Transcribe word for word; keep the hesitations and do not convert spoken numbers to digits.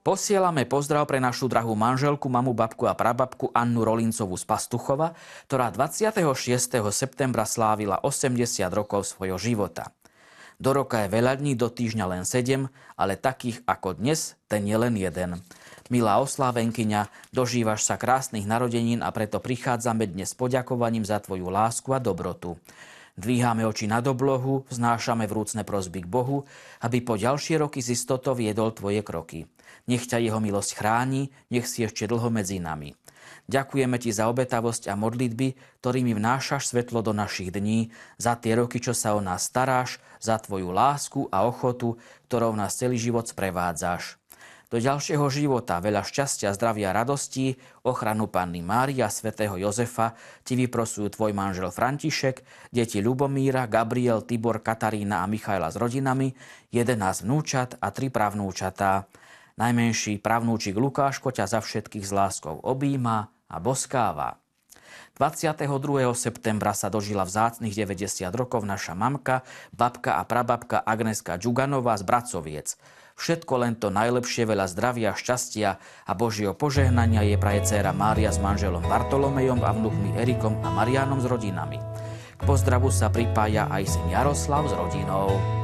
Posielame pozdrav pre našu drahú manželku, mamu, babku a prababku Annu Rolincovú z Pastuchova, ktorá dvadsiateho šiesteho septembra slávila osemdesiat rokov svojho života. Do roka je veľa dní, do týždňa len sedem, ale takých ako dnes, ten je len jeden. Milá oslávenkyňa, dožívaš sa krásnych narodenín a preto prichádzame dnes s poďakovaním za tvoju lásku a dobrotu. Dvíhame oči nad oblohu, vznášame vrúcne prosby k Bohu, aby po ďalšie roky z istotou viedol tvoje kroky. Nech ťa jeho milosť chráni, nech si ešte dlho medzi nami. Ďakujeme ti za obetavosť a modlitby, ktorými vnášaš svetlo do našich dní, za tie roky, čo sa o nás staráš, za tvoju lásku a ochotu, ktorou nás celý život sprevádzaš. Do ďalšieho života veľa šťastia, zdravia a radostí, ochranu Panny Márie a svätého Jozefa ti vyprosujú tvoj manžel František, deti Ľubomíra, Gabriel, Tibor, Katarína a Michaela s rodinami, jedenásť vnúčat a tri pravnúčatá. Najmenší pravnúčik Lukáško ťa za všetkých s láskou objíma a boskáva. dvadsiateho druhého septembra sa dožila vzácnych deväťdesiat rokov naša mamka, babka a prababka Agneska Džuganová z Bracoviec. Všetko len to najlepšie, veľa zdravia, šťastia a Božieho požehnania je praje dcéra Mária s manželom Bartolomejom a vnukmi Erikom a Mariánom s rodinami. K pozdravu sa pripája aj syn Jaroslav s rodinou.